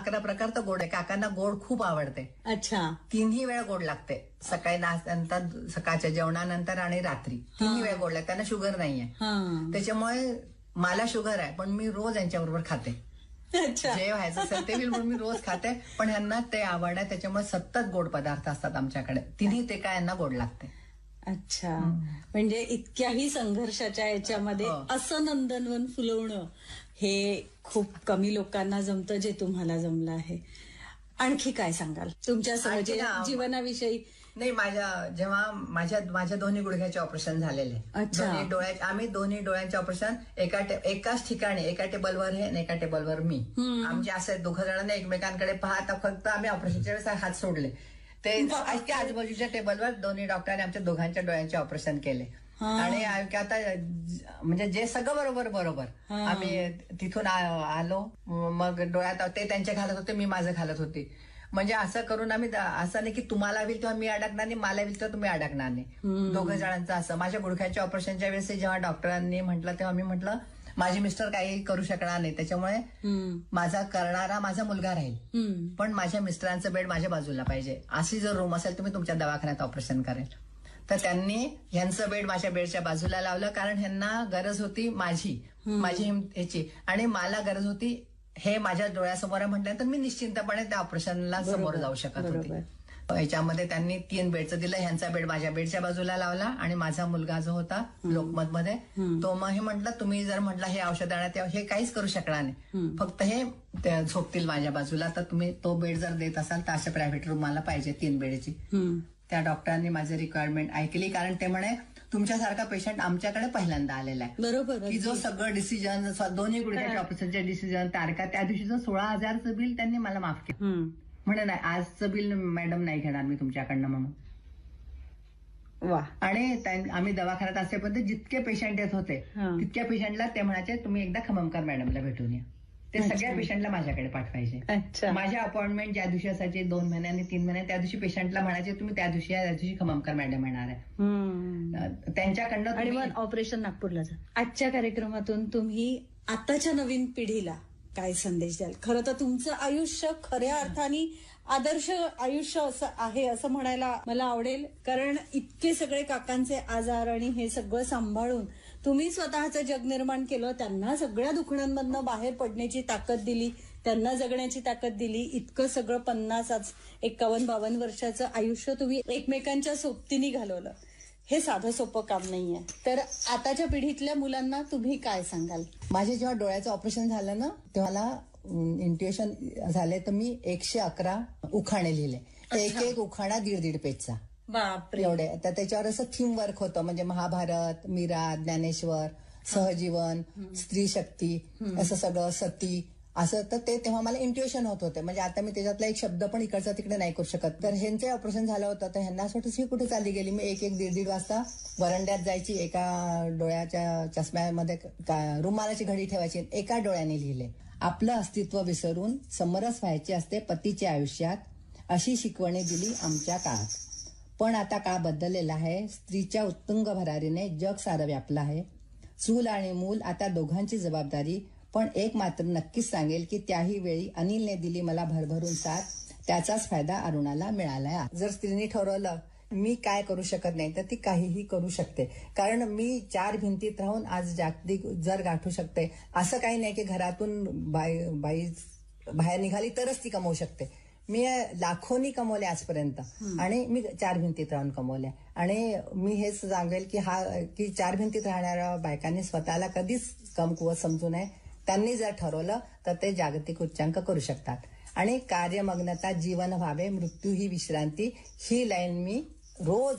11 प्रकार तर गोड आहे. काकांना गोड खूप आवडते. अच्छा. 3 वेळा गोड लागते. सकाळी नाश्त्यानंतर, सकाळच्या जेवणानंतर आणि रात्री 3 वेळा गोड लागते. त्यांना शुगर नाहीये. त्याच्यामुळे मला शुगर आहे पण मी रोज यांच्याबरोबर खाते. जे व्हायचं असेल ते म्हणून मी रोज खाते. पण ह्यांना ते आवड आहे त्याच्यामुळे सतत गोड पदार्थ असतात आमच्याकडे. तिन्ही ते काय यांना गोड लागते. अच्छा. म्हणजे इतक्याही संघर्षाच्या याच्यामध्ये असं नंदनवन फुलवणं हे खूप कमी लोकांना जमतं, जे तुम्हाला जमलं आहे. आणखी काय सांगाल तुमच्या जीवनाविषयी? नाही, जेव्हा माझ्या दोन्ही गुडघ्याचे ऑपरेशन झालेले. आम्ही दोन्ही डोळ्यांचे ऑपरेशन एकाच ठिकाणी, एका टेबलवर हे आणि एका टेबलवर मी. आमचे असे दोघं जणांना एकमेकांकडे पाहता फक्त आम्ही ऑपरेशनच्या वेळेस हात सोडले. ते आजूबाजूच्या टेबलवर दोन्ही डॉक्टरांनी आमच्या दोघांच्या डोळ्यांचे ऑपरेशन केले. आणि आता म्हणजे जे सगळं बरोबर आम्ही तिथून आलो. मग डोळ्यात ते त्यांचे घालत होते, मी माझं घालत होती. म्हणजे असं करून आम्ही, असं नाही की तुम्हाला होईल तेव्हा मी अडकणार नाही, मला होईल तेव्हा तुम्ही अडकणार नाही. दोघं जणांचं असं. माझ्या गुडघ्याच्या ऑपरेशनच्या वेळेस जेव्हा डॉक्टरांनी म्हटलं तेव्हा मी म्हटलं माझे मिस्टर काही करू शकणार नाही, त्याच्यामुळे माझा मुलगा राहील, पण माझ्या मिस्टरांचं बेड माझ्या बाजूला पाहिजे. अशी जर रूम असेल तुम्ही तुमच्या दवाखान्यात ऑपरेशन करेल. तर त्यांनी ह्यांचं बेड माझ्या बेडच्या बाजूला लावलं, कारण ह्यांना गरज होती माझी ह्याची, आणि मला गरज होती हे माझ्या डोळ्यासमोर म्हटल्यानंतर मी निश्चिंतपणे त्या ऑपरेशनला समोर जाऊ शकत होते. याच्यामध्ये त्यांनी 3 बेडचं दिलं. ह्यांचा बेड माझ्या बेडच्या बाजूला लावला आणि माझा मुलगा जो होता लोकमत मध्ये तो मग हे म्हटलं तुम्ही जर म्हटलं हे औषध आणा, हे काहीच करू शकणार नाही, फक्त हे झोपतील माझ्या बाजूला, तर तुम्ही तो बेड जर देत असाल तर अशा प्रायव्हेट रूम मला पाहिजे 3 बेडची. त्या डॉक्टरांनी माझी रिक्वायरमेंट ऐकली, कारण ते म्हणे तुमच्यासारखा पेशंट आमच्याकडे पहिल्यांदा आलेला आहे. बरोबर. की जो सगळं डिसिजन, दोन्ही गुडघ्याच्या ऑपरेशनचे डिसिजन, तारखा, त्या दिवशीचं 16,000चं बिल त्यांनी मला माफ केलं. म्हणे नाही, आजचं बिल मॅडम नाही घेणार मी तुमच्याकडनं म्हणून. वा. आणि आम्ही दवाखान्यात असेपर्यंत जितके पेशंट येत होते तितक्या पेशंटला ते म्हणायचे तुम्ही एकदा खममकर मॅडमला भेटून या. ते सगळ्या पेशंटला माझ्याकडे पाठवायचे. माझ्या अपॉइंटमेंट ज्या दिवशी असायचे 2 महिन्यांनी 3 महिन्यांनी, त्या दिवशी पेशंटला म्हणायचे तुम्ही त्या दिवशी खममकर मॅडम येणार आहे त्यांच्याकडनं. आणि मग ऑपरेशन नागपूरला जा. आजच्या कार्यक्रमातून तुम्ही आताच्या नवीन पिढीला काय संदेश द्याल? खरं तर तुमचं आयुष्य खऱ्या अर्थाने आदर्श आयुष्य असं आहे असं म्हणायला मला आवडेल, कारण इतके सगळे काकांचे आजार आणि हे सगळं सांभाळून तुम्ही स्वतःचं जग निर्माण केलं. त्यांना सगळ्या दुखण्यांमधनं बाहेर पडण्याची ताकद दिली, त्यांना जगण्याची ताकद दिली. इतकं सगळं 50, 51-52 वर्षाचं आयुष्य तुम्ही एकमेकांच्या सोबतीने घालवलं. हे साधं सोपं काम नाहीये. तर आताच्या पिढीतल्या मुलांना तुम्ही काय सांगाल? माझे जेव्हा डोळ्याचं ऑपरेशन झालं ना तेव्हा मला इंट्युएशन झाले, तर मी 111 उखाणे लिहिले. एक उखाणा 1.5 पेजचा. बापरे. एवढे. तर त्याच्यावर असं थीम वर्क होतं, म्हणजे महाभारत, मीरा, ज्ञानेश्वर, सहजीवन, स्त्री शक्ती, असं सगळं, सती, असं. तर ते तेव्हा मला इंट्युएशन होत होते. म्हणजे आता मी त्याच्यातला एक शब्द पण इकडचा तिकडे नाही करू शकत. तर ह्यांचे ऑपरेशन झालं होतं तर ह्यांना असं ही कुठे चालली गेली. मी 1-1, 1:30 वाजता वरंड्यात जायची, एका डोळ्याच्या चष्म्यामध्ये रुमालाची घडी ठेवायची, एका डोळ्याने लिहिले आपलं अस्तित्व विसरून समरस व्हायचे असते पतीच्या आयुष्यात, अशी शिकवणी दिली आमच्या काळात. पण आता काळ बदललेला आहे. स्त्रीच्या उत्तुंग भरारीने जग सारं व्यापलं आहे. चूल आणि मूल आता दोघांची जबाबदारी. पण एक मात्र नक्कीच सांगेल की त्याही वेळी अनिलने दिली मला भरभरून साथ, त्याचाच फायदा अरुणाला मिळालाय. जर स्त्रीने ठरवलं मी काय करू शकत नाही तर ती काहीही करू शकते, कारण मी 4 भिंतीत राहून आज जागतिक जर गाठू शकते. असं काही नाही की घरातून बाई बाहेर निघाली तरच ती कमवू शकते. मी लाखोनी कमवले आजपर्यंत आणि मी 4 भिंतीत राहून कमवल्या. आणि मी हेच सांगेल की 4 भिंतीत राहणाऱ्या बायकांनी स्वतःला कधीच कमकुवत समजू नये. त्यांनी जर ठरवलं तर ते जागतिक उच्चांक करू शकतात. आणि कार्यमग्नता जीवन व्हावे, मृत्यू ही विश्रांती, ही लाईन मी रोज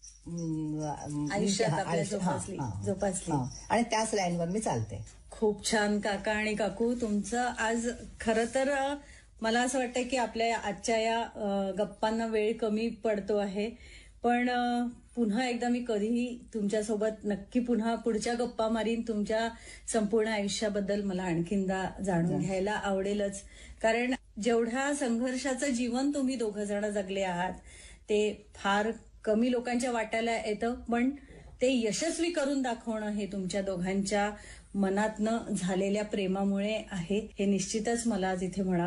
आयुष्यात जोपासली आणि त्याच लाईनवर मी चालते. खूप छान काका आणि काकू. तुमचं आज खरं तर मला असं वाटतं की आपल्या आजच्या या गप्पांना वेळ कमी पडतो आहे, पण पुन्हा एकदा मी कधीही तुमच्यासोबत नक्की पुन्हा पुढच्या गप्पा मारीन. तुमच्या संपूर्ण आयुष्याबद्दल मला आणखीनदा जाणून घ्यायला आवडेलच, कारण जेवढ्या संघर्षाचं जीवन तुम्ही दोघं जण जगले आहात ते फार कमी लोकांच्या वाट्याला येतं, पण ते यशस्वी करून दाखवणं हे तुमच्या दोघांच्या मनातनं झालेल्या प्रेमामुळे आहे. हे निश्चितच मला आज इथे म्हणावं